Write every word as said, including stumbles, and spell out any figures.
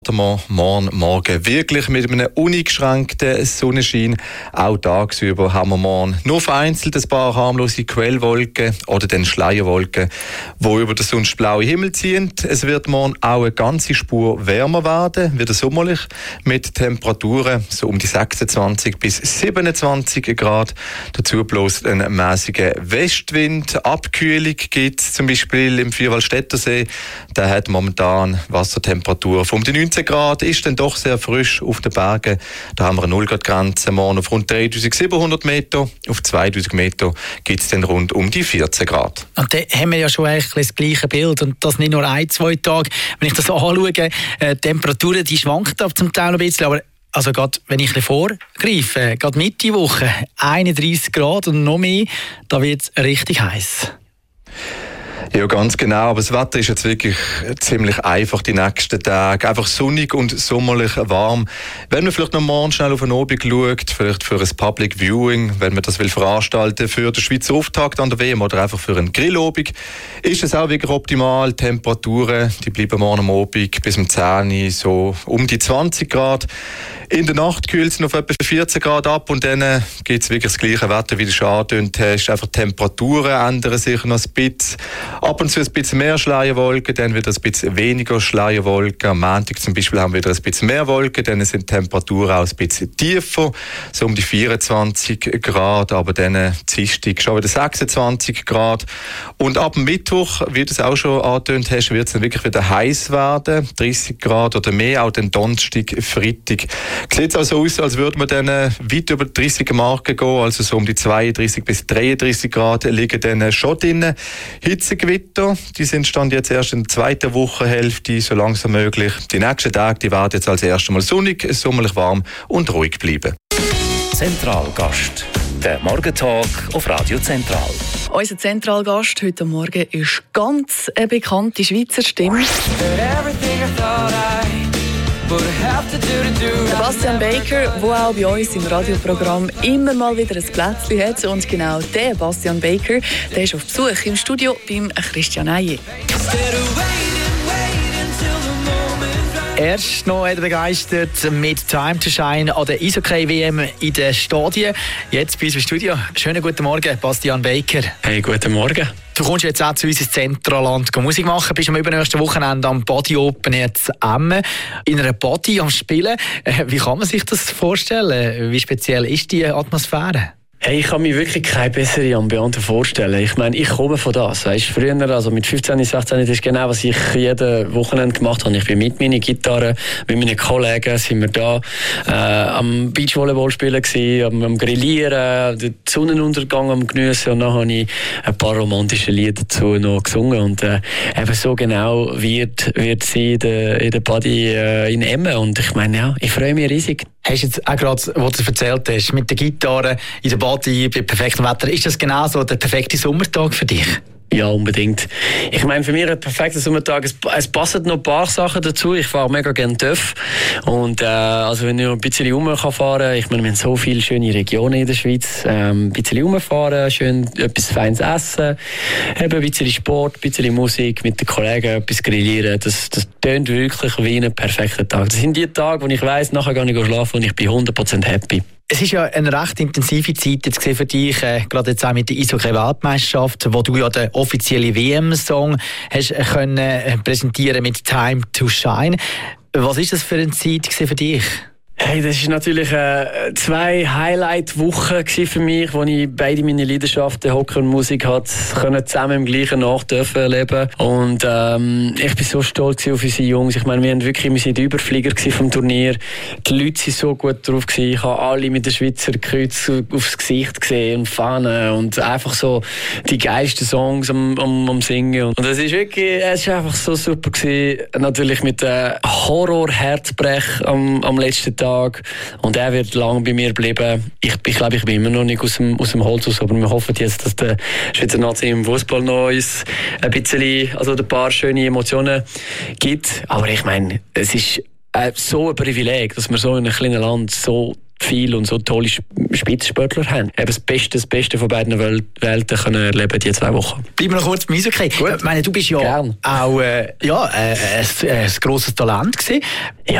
wir morgen Morgen wirklich mit einem uneingeschränkten Sonnenschein. Auch tagsüber haben wir morgen nur vereinzelt ein paar harmlose Quellwolken oder dann Schleierwolken, die über den sonst blauen Himmel ziehen. Es wird morgen auch eine ganze Spur wärmer werden, wieder sommerlich, mit Temperaturen so um die sechsundzwanzig bis siebenundzwanzig Grad. Dazu bloß ein mäßiger Westwind. Abkühlung gibt es zum Beispiel im Vierwaldstättersee. Der hat momentan Wassertemperatur von um die neunzehn Grad, ist dann doch sehr frisch auf den Bergen. Da haben wir eine null Grad Grenze morgen auf rund dreitausendsiebenhundert Meter. Auf zweitausend Meter gibt es dann rund um die vierzehn Grad. Und da haben wir ja schon eigentlich das gleiche Bild. Und das nicht nur ein, zwei Tage. Wenn ich das anschaue, äh, die Temperaturen, die schwanken ab zum Teil ein bisschen, aber also gerade, wenn ich ein vorgreife, gerade Mitte Woche, einunddreissig Grad und noch mehr, da wird es richtig heiß. Ja, ganz genau. Aber das Wetter ist jetzt wirklich ziemlich einfach die nächsten Tage. Einfach sonnig und sommerlich warm. Wenn man vielleicht noch morgen schnell auf den Abend schaut, vielleicht für ein Public Viewing, wenn man das will veranstalten für den Schweizer Auftakt an der W M oder einfach für einen Grillabend, ist es auch wirklich optimal. Die Temperaturen, die bleiben morgen am Abend bis um zehn Uhr so um die zwanzig Grad. In der Nacht kühlt es auf etwa vierzehn Grad ab und dann gibt es wirklich das gleiche Wetter, wie du schon angedeutet hast. Einfach die Temperaturen ändern sich noch ein bisschen. Ab und zu ein bisschen mehr Schleierwolken, dann wieder ein bisschen weniger Schleierwolken. Am Montag zum Beispiel haben wir wieder ein bisschen mehr Wolken, dann sind die Temperaturen auch ein bisschen tiefer, so um die vierundzwanzig Grad, aber dann Dienstag schon wieder sechsundzwanzig Grad. Und ab Mittwoch, wie du es auch schon angedeutet hast, wird es dann wirklich wieder heiß werden, dreißig Grad oder mehr, auch den Donnerstag, Freitag. Sieht auch so aus, als würde man dann weit über die dreißiger Marke gehen, also so um die zweiunddreissig bis dreiunddreissig Grad liegen dann schon drin. Hitzegewitter, die sind stand jetzt erst in der zweiten Wochenhälfte, so langsam möglich. Die nächsten Tage, die werden jetzt als erstes Mal sonnig, sommerlich warm und ruhig bleiben. Zentralgast, der Morgentalk auf Radio Zentral. Unser Zentralgast heute Morgen ist ganz eine bekannte Schweizer Stimme. Bastian Baker, der auch bei uns im Radioprogramm immer mal wieder ein Plätzchen hat. Und genau der Bastian Baker, der ist auf Besuch im Studio beim Christian Eyer. Erst noch hat er begeistert mit Time to Shine an der Eishockey-W M in den Stadien. Jetzt bei uns im Studio. Schönen guten Morgen, Bastian Baker. Hey, guten Morgen. Du kommst jetzt auch zu uns ins Zentraland Musik machen. Bist am übernächsten Wochenende am Body Open jetzt Emmen in einer Body am Spielen. Wie kann man sich das vorstellen? Wie speziell ist die Atmosphäre? Hey, ich kann mir wirklich keine bessere Ambiente vorstellen. Ich meine, ich komme von das. Weißt, früher, also mit fünfzehn, sechzehn, das ist genau, was ich jeden Wochenende gemacht habe. Ich bin mit meiner Gitarre, mit meinen Kollegen sind wir da äh, am Beachvolleyball spielen gewesen, am, am Grillieren, den Sonnenuntergang am Geniessen und dann habe ich ein paar romantische Lieder dazu noch gesungen. Und äh, eben so genau wird, wird sie in der, in der Body äh, in Emmen. Und ich meine, ja, ich freue mich riesig. Hast du jetzt auch gerade, was du erzählt hast, mit der Gitarre in der Body bei perfektem Wetter, ist das genau so der perfekte Sommertag für dich? Ja, unbedingt. Ich meine, für mich ein perfekter Sommertag, es, es passen noch ein paar Sachen dazu. Ich fahre mega gerne T Ö F. Und äh, also wenn ich noch ein bisschen rumfahren kann, ich meine, wir haben so viele schöne Regionen in der Schweiz. Ähm, ein bisschen rumfahren, schön etwas Feines essen, eben ein bisschen Sport, ein bisschen Musik, mit den Kollegen etwas grillieren. Das, das tönt wirklich wie ein perfekter Tag. Das sind die Tage, wo ich weiss, nachher gehe ich schlafen und ich bin hundert Prozent happy. Es ist ja eine recht intensive Zeit jetzt für dich, äh, gerade jetzt auch mit der Eishockey-Weltmeisterschaft, wo du ja den offiziellen W M-Song hast können äh, präsentieren mit Time to Shine. Was ist das für eine Zeit für dich? Hey, das war natürlich äh, zwei Highlight-Wochen für mich, wo ich beide meine Leidenschaften, Hockey und Musik, hat, können zusammen im gleichen Nacht dürfen erleben. Und ähm, ich bin so stolz auf unsere Jungs. Ich meine, wir waren wirklich, wir sind die Überflieger vom Turnier. Die Leute waren so gut drauf gewesen. Ich habe alle mit den Schweizer Kreuz aufs Gesicht gesehen und Fahnen und einfach so die geilsten Songs am, am, am Singen. Und es ist wirklich, es ist einfach so super gewesen. Natürlich mit dem Horror-Herzbrech am, am letzten Tag. Und er wird lange bei mir bleiben. Ich, ich glaube, ich bin immer noch nicht aus dem, aus dem Holz raus, aber wir hoffen jetzt, dass der Schweizer Nazi im Fußball noch uns ein bisschen, also ein paar schöne Emotionen gibt. Aber ich meine, es ist äh, so ein Privileg, dass wir so in einem kleinen Land so viel und so tolle Spitzensportler haben. Eben das Beste, das Beste von beiden Wel- Welten können erleben die zwei Wochen. Bleiben wir noch kurz beim Eishockey. Ich meine, du bist ja Gern. auch äh, ja, äh, ein, ein grosses Talent gewesen.